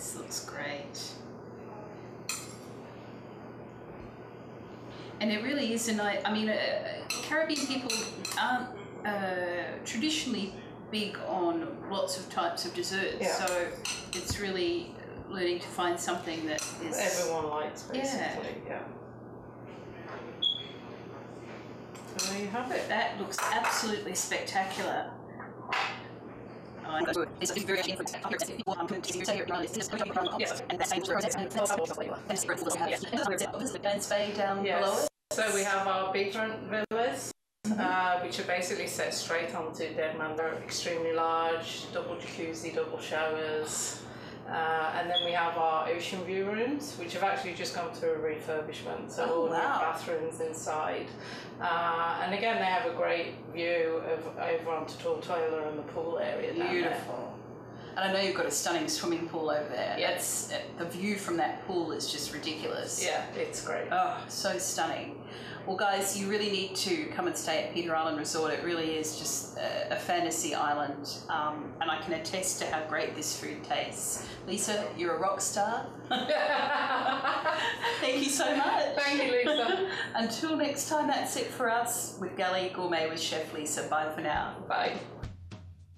This looks great. And it really is a nice, I mean, Caribbean people aren't traditionally big on lots of types of desserts, so it's really learning to find something that is... everyone likes, basically, So there you have it. That looks absolutely spectacular. It's a very There's the Bairns Bay down below it. So we have our beachfront villas, which are basically set straight onto Deadman. They're extremely large, double jacuzzi, double showers. And then we have our ocean view rooms, which have actually just gone through a refurbishment, so all new bathrooms inside. And again, they have a great view of over onto Tortola and the pool area. Beautiful. And I know you've got a stunning swimming pool over there. Yes. The view from that pool is just ridiculous. Yeah, it's great. Oh, so stunning. Well, guys, you really need to come and stay at Peter Island Resort. It really is just a fantasy island. And I can attest to how great this food tastes. Lisa, you're a rock star. Thank you so much. Thank you, Lisa. Until next time, that's it for us with Galley Gourmet with Chef Lisa. Bye for now. Bye.